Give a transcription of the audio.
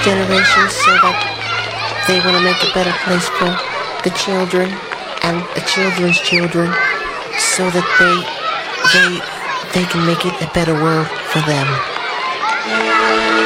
generations so that they want to make a better place for the children and the children's children so that they can make it a better world for them.